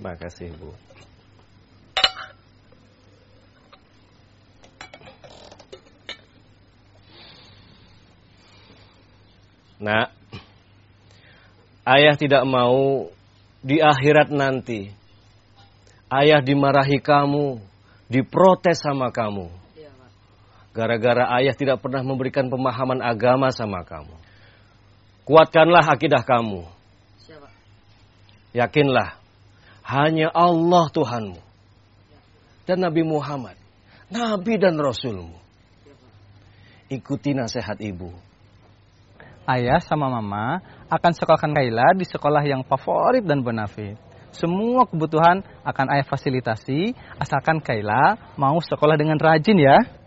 Makasih, Bu. Nak, ayah tidak mau di akhirat nanti ayah dimarahi kamu, diprotes sama kamu. Gara-gara ayah tidak pernah memberikan pemahaman agama sama kamu. Kuatkanlah akidah kamu. Yakinlah, hanya Allah Tuhanmu dan Nabi Muhammad, Nabi dan Rasulmu. Ikuti nasihat ibu. Ayah sama mama akan sekolahkan Kaila di sekolah yang favorit dan bonafit. Semua kebutuhan akan ayah fasilitasi, asalkan Kaila mau sekolah dengan rajin ya.